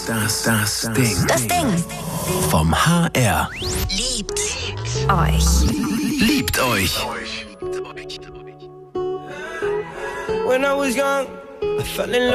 Das Ding. Das Ding. Vom HR. Liebt euch. Liebt euch. When I was young, I fell in love.